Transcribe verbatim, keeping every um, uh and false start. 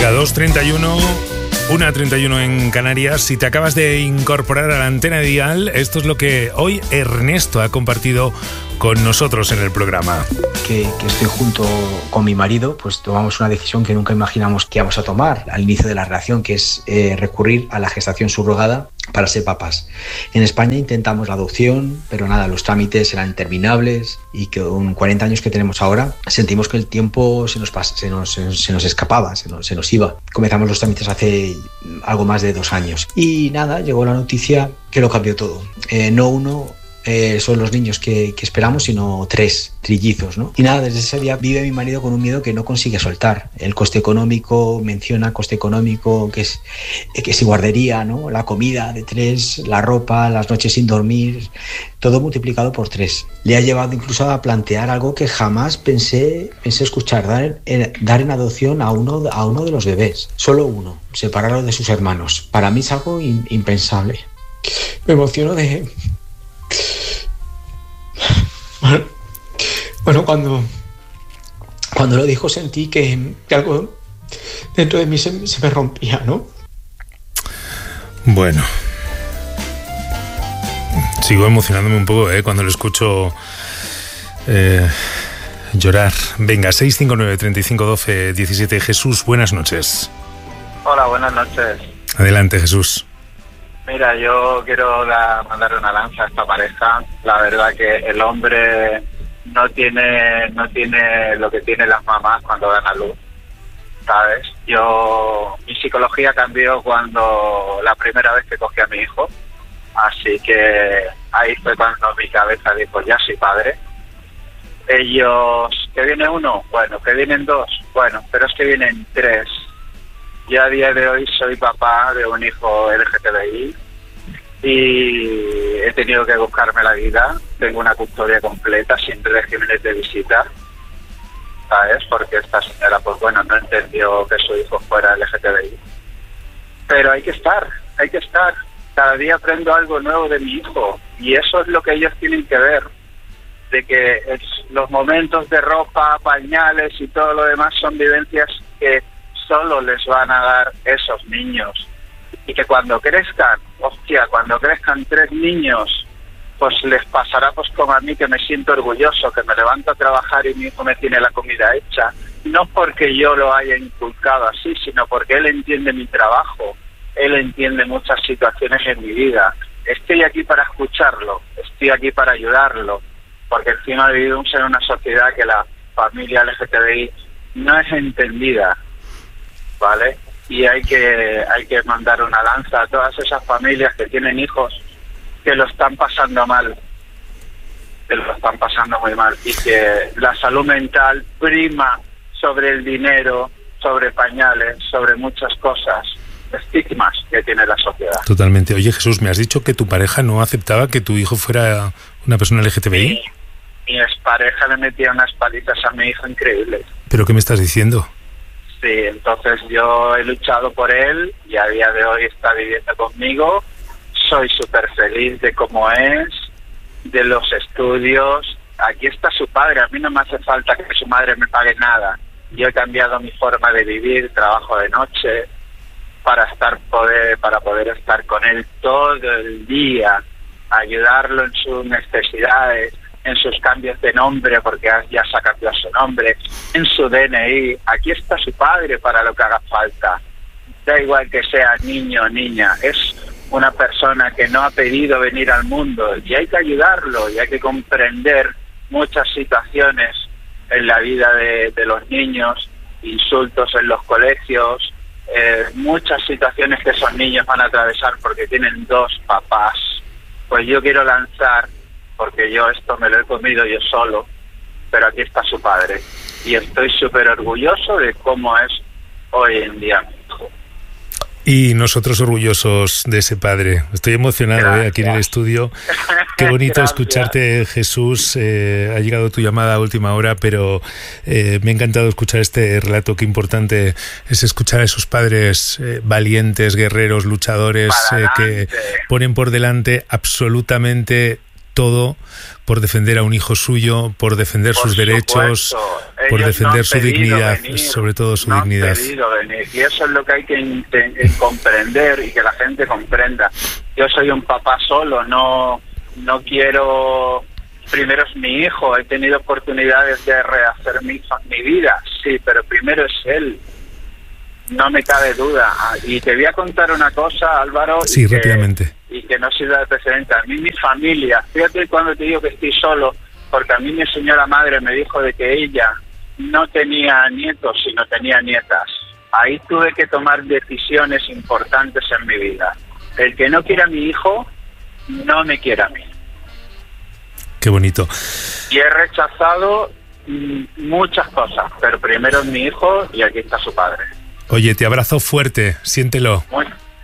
La dos treinta y uno, una treinta y uno en Canarias. Si te acabas de incorporar a la antena de Dial, esto es lo que hoy Ernesto ha compartido con nosotros en el programa. Que, que estoy junto con mi marido, pues tomamos una decisión que nunca imaginamos que íbamos a tomar al inicio de la relación, que es eh, recurrir a la gestación subrogada para ser papás. En España intentamos la adopción, pero nada, los trámites eran interminables y que con cuarenta años que tenemos ahora sentimos que el tiempo se nos, pas- se nos, se nos escapaba, se nos, se nos iba. Comenzamos los trámites hace algo más de dos años y nada, llegó la noticia que lo cambió todo. Eh, no uno Eh, son los niños que, que esperamos, sino tres trillizos, ¿no? Y nada, desde ese día vive mi marido con un miedo que no consigue soltar. El coste económico, menciona coste económico, que es, que es guardería, ¿no? La comida de tres, la ropa, las noches sin dormir, todo multiplicado por tres. Le ha llevado incluso a plantear algo que jamás pensé, pensé escuchar, dar en, dar en adopción a uno, a uno de los bebés, solo uno, separarlo de sus hermanos. Para mí es algo in, impensable. Me emociono de... Bueno, bueno cuando, cuando lo dijo sentí que, que algo dentro de mí se, se me rompía, ¿no? Bueno, sigo emocionándome un poco ¿eh? cuando lo escucho eh, llorar. Venga, seis cinco nueve, treinta y cinco, doce, diecisiete. Jesús, buenas noches. Hola, buenas noches. Adelante, Jesús. Mira, yo quiero da, mandar una lanza a esta pareja. La verdad que el hombre no tiene no tiene lo que tienen las mamás cuando dan a luz, ¿sabes? Yo, mi psicología cambió cuando la primera vez que cogí a mi hijo, así que ahí fue cuando mi cabeza dijo, ya soy padre. Ellos, ¿que viene uno? Bueno, que vienen dos, bueno, pero es que vienen tres. Yo a día de hoy soy papá de un hijo L G T B I y he tenido que buscarme la vida. Tengo una custodia completa sin regímenes de visita, ¿sabes? Porque esta señora, pues bueno, no entendió que su hijo fuera L G T B I. Pero hay que estar, hay que estar. Cada día aprendo algo nuevo de mi hijo y eso es lo que ellos tienen que ver. De que es, los momentos de ropa, pañales y todo lo demás son vivencias que solo les van a dar esos niños y que cuando crezcan, hostia, cuando crezcan tres niños, pues les pasará pues como a mí, que me siento orgulloso, que me levanto a trabajar y mi hijo me tiene la comida hecha, no porque yo lo haya inculcado así, sino porque él entiende mi trabajo, él entiende muchas situaciones en mi vida. Estoy aquí para escucharlo, estoy aquí para ayudarlo, porque encima vivimos en una sociedad que la familia L G T B I no es entendida, ¿vale? Y hay que hay que mandar una lanza a todas esas familias que tienen hijos que lo están pasando mal, que lo están pasando muy mal, y que la salud mental prima sobre el dinero, sobre pañales, sobre muchas cosas, estigmas que tiene la sociedad. Totalmente. Oye, Jesús, me has dicho que tu pareja no aceptaba que tu hijo fuera una persona L G T B I. Mi, mi expareja le metía unas palizas a mi hijo increíbles. ¿Pero qué me estás diciendo? Sí, entonces yo he luchado por él y a día de hoy está viviendo conmigo. Soy súper feliz de cómo es, de los estudios. Aquí está su padre, a mí no me hace falta que su madre me pague nada. Yo he cambiado mi forma de vivir, trabajo de noche para estar poder para poder estar con él todo el día, ayudarlo en sus necesidades, en sus cambios de nombre, porque ya se ha cambiado su nombre, en su D N I. Aquí está su padre para lo que haga falta. Da igual que sea niño o niña, es una persona que no ha pedido venir al mundo y hay que ayudarlo y hay que comprender muchas situaciones en la vida de, de los niños, insultos en los colegios, eh, muchas situaciones que esos niños van a atravesar porque tienen dos papás. Pues yo quiero lanzar, porque yo esto me lo he comido yo solo, pero aquí está su padre y estoy súper orgulloso de cómo es hoy en día mi hijo. Y nosotros orgullosos de ese padre. Estoy emocionado ¿eh? aquí en el estudio. Qué bonito Gracias. escucharte, Jesús. Eh, ha llegado tu llamada a última hora, pero eh, me ha encantado escuchar este relato. Qué importante es escuchar a esos padres eh, valientes, guerreros, luchadores, eh, que ponen por delante absolutamente todo por defender a un hijo suyo, por defender por sus derechos, por defender no su dignidad, venir, sobre todo su no dignidad. Han pedido venir. Y eso es lo que hay que, que comprender y que la gente comprenda. Yo soy un papá solo, no, no quiero... Primero es mi hijo, he tenido oportunidades de rehacer mi, mi vida, sí, pero primero es él. No me cabe duda. Y te voy a contar una cosa, Álvaro. Sí, y que, rápidamente. Y que no sirva de precedente. A mí mi familia, fíjate cuando te digo que estoy solo, porque a mí mi señora madre me dijo de que ella no tenía nietos, sino tenía nietas. Ahí tuve que tomar decisiones importantes en mi vida. El que no quiera a mi hijo, no me quiere a mí. Qué bonito. Y he rechazado mm, muchas cosas, pero primero es mi hijo y aquí está su padre. Oye, te abrazo fuerte, siéntelo. Muy